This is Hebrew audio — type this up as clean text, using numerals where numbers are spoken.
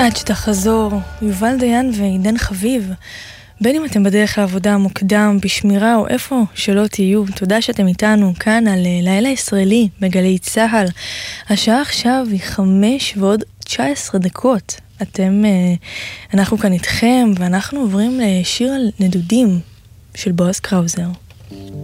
עד שתחזור, יובל דיין ועידן חביב. בין אם אתם בדרך לעבודה מוקדם, בשמירה או איפה שלא תהיו, תודה שאתם איתנו כאן על לילה ישראלי בגלי צהל. השעה עכשיו היא 5:19. אנחנו כאן איתכם ואנחנו עוברים לשיר על נדודים של בועז קראוזר.